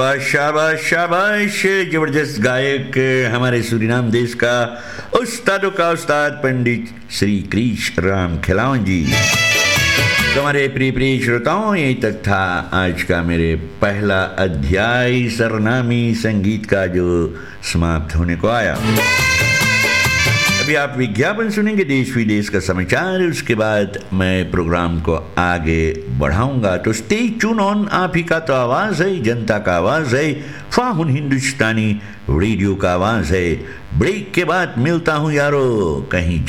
शाबाश शाबाश, जबरदस्त गायक हमारे सूरीनाम देश का उस्तादों का उस्ताद पंडित श्री कृष्ण राम खिलावन जी। हमारे प्रिय प्रिय श्रोताओं, यहीं तक था आज का मेरे पहला अध्याय सरनामी संगीत का, जो समाप्त होने को आया। अभी आप विज्ञापन सुनेंगे, देश विदेश का समाचार, उसके बाद मैं प्रोग्राम को आगे बढ़ाऊंगा। तो स्टे ट्यून ऑन, आप ही का तो आवाज़ है, जनता का आवाज़ है, फाहुन हिंदुस्तानी रेडियो का आवाज़ है। ब्रेक के बाद मिलता हूँ यारो, कहीं